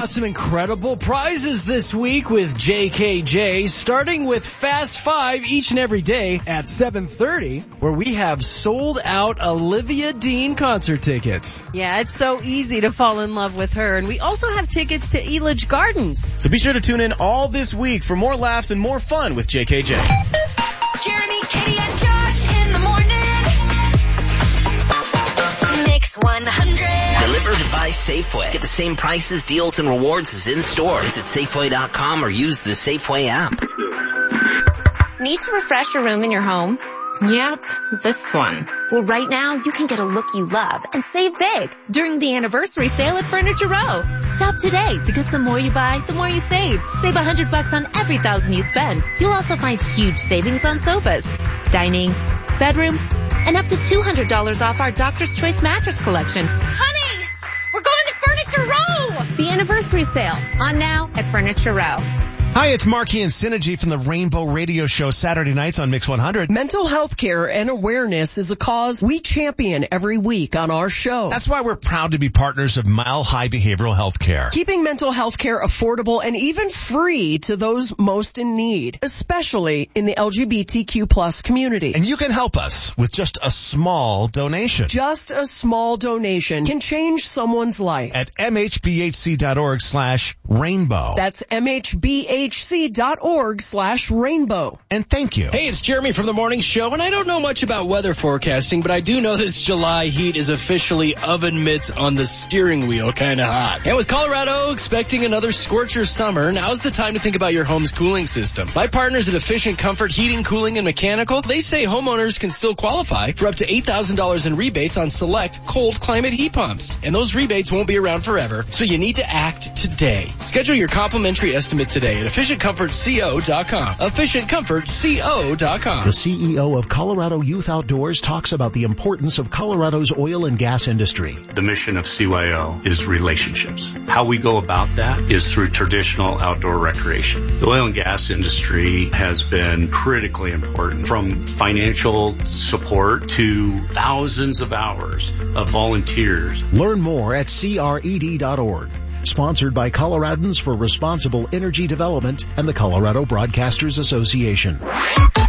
out some incredible prizes this week with JKJ, starting with Fast Five each and every day at 7:30, where we have sold out Olivia Dean concert tickets. Yeah, it's so easy to fall in love with her. And we also have tickets to Elitch Gardens. So be sure to tune in all this week for more laughs and more fun with JKJ. Jeremy, Katie, and Josh in the morning. Mix 100. Delivered by Safeway. Get the same prices, deals, and rewards as in-store. Visit Safeway.com or use the Safeway app. Need to refresh a room in your home? Yep, this one. Well, right now, you can get a look you love and save big during the anniversary sale at Furniture Row. Shop today, because the more you buy, the more you save. Save $100 on every $1,000 you spend. You'll also find huge savings on sofas, dining, bedroom, and up to $200 off our Doctor's Choice mattress collection. Honey, we're going to Furniture Row. The anniversary sale, on now at Furniture Row. Hi, it's Marky and Synergy from the Rainbow Radio Show Saturday nights on Mix 100. Mental health care and awareness is a cause we champion every week on our show. That's why we're proud to be partners of Mile High Behavioral Health Care. Keeping mental health care affordable and even free to those most in need, especially in the LGBTQ plus community. And you can help us with just a small donation. Just a small donation can change someone's life. At mhbhc.org/rainbow. That's mhbhc.org/rainbow. And thank you. Hey, it's Jeremy from the Morning Show, and I don't know much about weather forecasting, but I do know this July heat is officially oven mitts on the steering wheel kind of hot. And with Colorado expecting another scorcher summer, now's the time to think about your home's cooling system. My partners at Efficient Comfort Heating, Cooling, and Mechanical, they say homeowners can still qualify for up to $8,000 in rebates on select cold climate heat pumps. And those rebates won't be around forever, so you need to act today. Schedule your complimentary estimate today at EfficientComfortCo.com. EfficientComfortCo.com. The CEO of Colorado Youth Outdoors talks about the importance of Colorado's oil and gas industry. The mission of CYO is relationships. How we go about that is through traditional outdoor recreation. The oil and gas industry has been critically important, from financial support to thousands of hours of volunteers. Learn more at CRED.org. Sponsored by Coloradans for Responsible Energy Development and the Colorado Broadcasters Association.